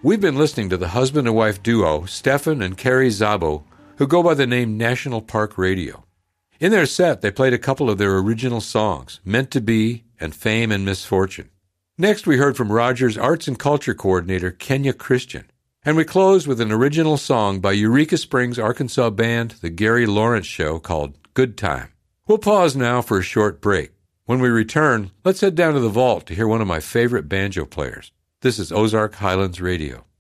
We've been listening to the husband and wife duo, Stefan and Carrie Szabo, who go by the name National Park Radio. In their set, they played a couple of their original songs, Meant to Be and Fame and Misfortune. Next, we heard from Rogers' Arts and Culture Coordinator, Kenya Christian. And we closed with an original song by Eureka Springs, Arkansas band, The Gary Lawrence Show, called Good Time. We'll pause now for a short break. When we return, let's head down to the vault to hear one of my favorite banjo players. This is Ozark Highlands Radio.